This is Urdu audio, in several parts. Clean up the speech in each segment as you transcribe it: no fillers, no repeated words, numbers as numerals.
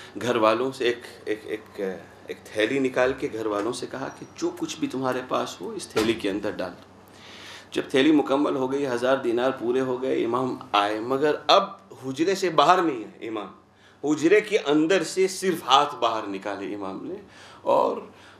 گھر والوں سے ایک تھیلی نکال کے گھر والوں سے کہا کہ جو کچھ بھی تمہارے پاس ہو اس تھیلی کے اندر ڈال دو۔ جب تھیلی مکمل ہو گئی، 1000 دینار پورے ہو گئے، امام آئے، مگر اب حجرے سے باہر نہیں ہے امام، حجرے کے اندر سے صرف ہاتھ باہر نکالے امام نے، اور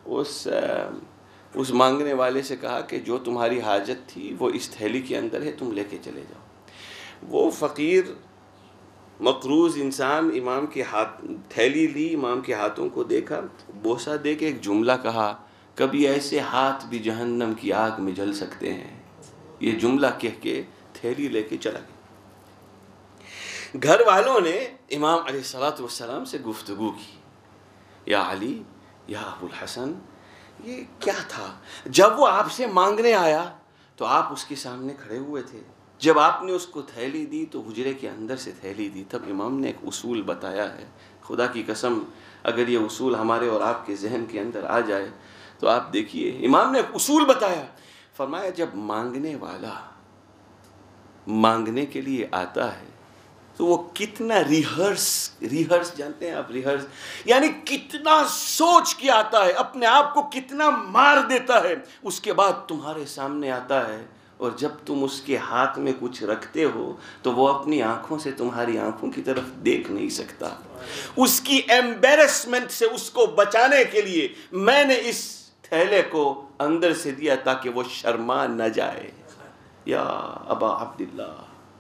اس مانگنے والے سے کہا کہ جو تمہاری حاجت تھی وہ اس تھیلی کے اندر ہے، تم لے کے چلے جاؤ۔ وہ فقیر مقروض انسان امام کے ہاتھ تھیلی لی، امام کے ہاتھوں کو دیکھا، بوسہ دے کے ایک جملہ کہا، کبھی ایسے ہاتھ بھی جہنم کی آگ میں جل سکتے ہیں۔ یہ جملہ کہہ کے تھیلی لے کے چلا گیا۔ گھر والوں نے امام علیہ السلام سے گفتگو کی، یا علی، یا ابو الحسن، یہ کیا تھا؟ جب وہ آپ سے مانگنے آیا تو آپ اس کے سامنے کھڑے ہوئے تھے، جب آپ نے اس کو تھیلی دی تو حجرے کے اندر سے تھیلی دی۔ تب امام نے ایک اصول بتایا ہے، خدا کی قسم اگر یہ اصول ہمارے اور آپ کے ذہن کے اندر آ جائے تو آپ دیکھیے، امام نے ایک اصول بتایا، فرمایا جب مانگنے والا مانگنے کے لیے آتا ہے تو وہ کتنا ریہرس جانتے ہیں آپ؟ ریہرس یعنی کتنا سوچ کے آتا ہے، اپنے آپ کو کتنا مار دیتا ہے، اس کے بعد تمہارے سامنے آتا ہے، اور جب تم اس کے ہاتھ میں کچھ رکھتے ہو تو وہ اپنی آنکھوں سے تمہاری آنکھوں کی طرف دیکھ نہیں سکتا۔ اس کی ایمبیرسمنٹ سے اس کو بچانے کے لیے میں نے اس تھیلے کو اندر سے دیا تاکہ وہ شرما نہ جائے۔ یا ابا عبداللہ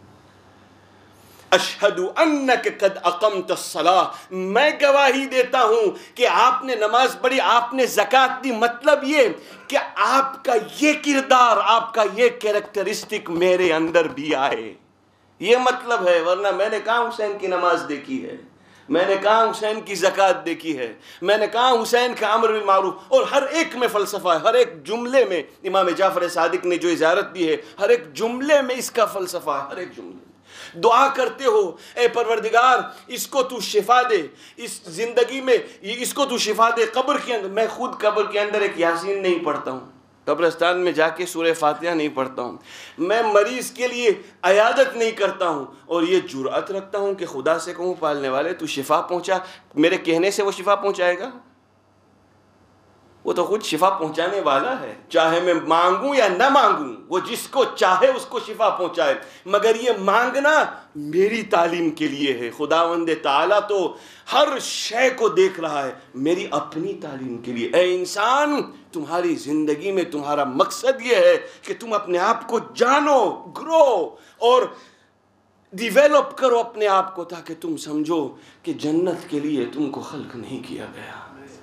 اشہد انک قد اقمت الصلاۃ، میں گواہی دیتا ہوں کہ آپ نے نماز پڑھی، آپ نے زکوٰۃ دی، مطلب یہ کہ آپ کا یہ کردار، آپ کا یہ کیریکٹرسٹک میرے اندر بھی آئے، یہ مطلب ہے۔ ورنہ میں نے کہاں حسین کی نماز دیکھی ہے، میں نے کہاں حسین کی زکوٰۃ دیکھی ہے، میں نے کہاں حسین کا امر بالمعروف، اور ہر ایک میں فلسفہ ہے، ہر ایک جملے میں امام جعفر صادق نے جو اجازت دی ہے، ہر ایک جملے میں اس کا فلسفہ ہے، ہر ایک جملے میں۔ دعا کرتے ہو، اے پروردگار اس کو تو شفا دے، اس زندگی میں اس کو تو شفا دے۔ قبر کے اندر میں خود قبر کے اندر ایک یاسین نہیں پڑھتا ہوں، قبرستان میں جا کے سورہ فاتحہ نہیں پڑھتا ہوں، میں مریض کے لیے عیادت نہیں کرتا ہوں، اور یہ جرأت رکھتا ہوں کہ خدا سے کہوں پالنے والے تو شفا پہنچا، میرے کہنے سے وہ شفا پہنچائے گا؟ وہ تو خود شفا پہنچانے والا ہے، چاہے میں مانگوں یا نہ مانگوں، وہ جس کو چاہے اس کو شفا پہنچائے، مگر یہ مانگنا میری تعلیم کے لیے ہے۔ خداوند تعالیٰ تو ہر شے کو دیکھ رہا ہے، میری اپنی تعلیم کے لیے۔ اے انسان، تمہاری زندگی میں تمہارا مقصد یہ ہے کہ تم اپنے آپ کو جانو، گرو اور ڈیویلپ کرو اپنے آپ کو، تاکہ تم سمجھو کہ جنت کے لیے تم کو خلق نہیں کیا گیا،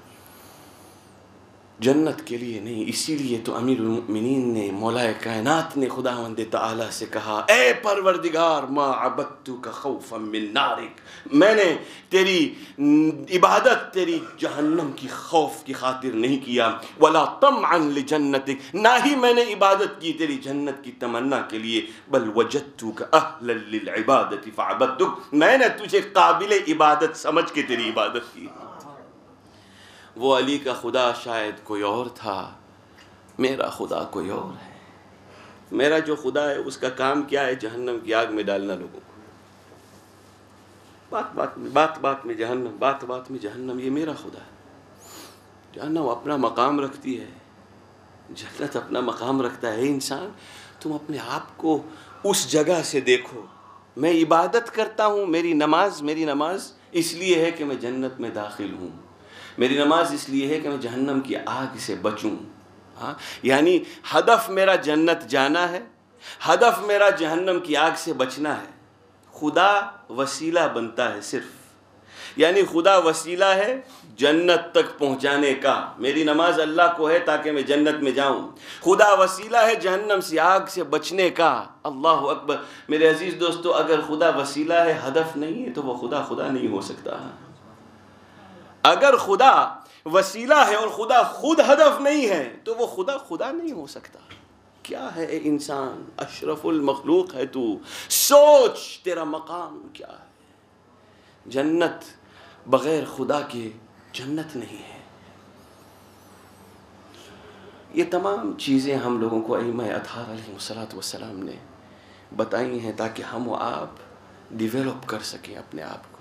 جنت کے لیے نہیں۔ اسی لیے تو امیر المؤمنین نے، مولا کائنات نے خداوند تعالیٰ سے کہا، اے پروردگار ما عبدتک خوفا من نارک، میں نے تیری عبادت تیری جہنم کی خوف کی خاطر نہیں کیا، ولا طمعا لجنتک، نہ ہی میں نے عبادت کی تیری جنت کی تمنا کے لیے، بل وجدتک اہلا للعبادت فعبدتک، میں نے تجھے قابل عبادت سمجھ کے تیری عبادت کی۔ وہ علی کا خدا شاید کوئی اور تھا، میرا خدا کوئی اور ہے۔ میرا جو خدا ہے اس کا کام کیا ہے؟ جہنم کی آگ میں ڈالنا لوگوں کو، بات بات میں جہنم، بات بات میں جہنم، یہ میرا خدا ہے۔ جہنم اپنا مقام رکھتی ہے، جنت اپنا مقام رکھتا ہے۔ انسان تم اپنے آپ کو اس جگہ سے دیکھو، میں عبادت کرتا ہوں، میری نماز اس لیے ہے کہ میں جنت میں داخل ہوں، میری نماز اس لیے ہے کہ میں جہنم کی آگ سے بچوں۔ ہاں، یعنی ہدف میرا جنت جانا ہے، ہدف میرا جہنم کی آگ سے بچنا ہے۔ خدا وسیلہ بنتا ہے صرف، یعنی خدا وسیلہ ہے جنت تک پہنچانے کا۔ میری نماز اللہ کو ہے تاکہ میں جنت میں جاؤں، خدا وسیلہ ہے جہنم سے آگ سے بچنے کا۔ اللہ اکبر۔ میرے عزیز دوستو، اگر خدا وسیلہ ہے، ہدف نہیں ہے، تو وہ خدا نہیں ہو سکتا۔ اگر خدا وسیلہ ہے اور خدا خود ہدف نہیں ہے تو وہ خدا نہیں ہو سکتا۔ کیا ہے اے انسان، اشرف المخلوق ہے تو، سوچ تیرا مقام کیا ہے۔ جنت بغیر خدا کے جنت نہیں ہے۔ یہ تمام چیزیں ہم لوگوں کو ائمہ اطہار علیہ السلام نے بتائی ہیں تاکہ ہم و آپ ڈیولپ کر سکیں اپنے آپ کو۔